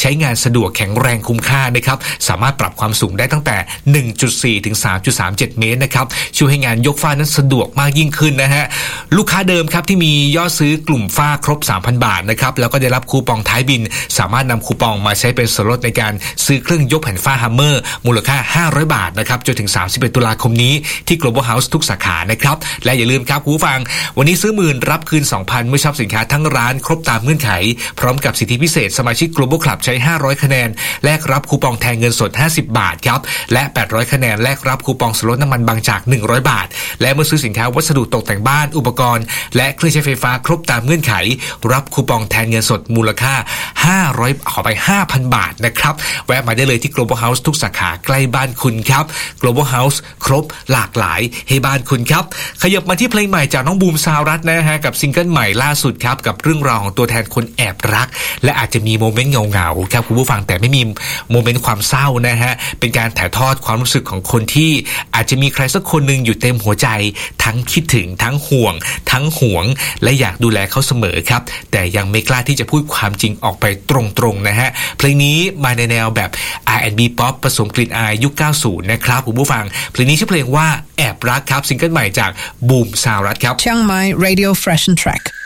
ใช้งานสะดวกแข็งแรงคุ้มค่านะครับสามารถปรับความสูงได้ตั้งแต่ 1.4 ถึง 3.37 เมตรนะครับช่วยให้งานยกฝ้านั้นสะดวกมากยิ่งขึ้นนะฮะลูกค้าเดิมครับที่มียอดซื้อกลุ่มฝ้าครบ 3,000 บาทนะครับแล้วก็ได้รับคูปองท้ายบินสามารถนำคูปองมาใช้เป็นส่วนลดในการซื้อเครื่องยกแผ่นฝ้าฮัมเมอร์มูลค่า500 บาทนะครับจนถึง31 ตุลาคมนี้ที่ Global House ทุกสาขานะครับและอย่าลืมครับคุณผู้ฟังวันนี้ซื้อ10,000รับคืน 2,000 เมื่อช็อปสินค้าทั้งร้านครบตามเงื่อนไขพร้อมกับสิทธิพิเศษสมาชิก Global Club ใช้500คะแนนแลกรับคูปองแทนเงินสด50 บาทครับและ800คะแนนแลกรับคูปองส่วนลดน้ำมันบางจาก100 บาทและเมื่อซื้อสินค้าวัสดุตกแต่งบ้านอุปกรณ์และเครื่องใช้ไฟฟ้าครบตามเงื่อนไขรับคูปองแทนเงินสดมูลค่า5,000 บาทนะครับแวะมาได้เลยที่ Global House ทุกสาขาใกล้บ้านคุณครับ Global House ครบหลากหลายให้บ้านคุณครับขยับมาที่เพลงใหม่จากน้องบูมสารัตน์นะฮะกับซิงเกิลใหม่ล่าสุดครับกับเรื่องราวของตัวแทนคนแอบรักและอาจจะมีโมเมนต์เงาๆครับคุณผู้ฟังแต่ไม่มีโมเมนต์ความเศร้านะฮะเป็นการถ่ายทอดความรู้สึกของคนที่อาจจะมีใครสักคนหนึ่งอยู่เต็มหัวใจทั้งคิดถึงทั้งห่วงและอยากดูแลเขาเสมอครับแต่ยังไม่กล้าที่จะพูดความจริงออกไปตรงๆนะฮะเพลงนี้มาในแนวแบบ R&B Pop ผสมกลิ่นอายยุค 90 นะครับคุณผู้ฟังเพลงนี้ชื่อเพลงว่าแอบรักครับซิงเกิลใหม่จากบูมสารัตน์ครับ Chiang Mai Radio Fresh and Track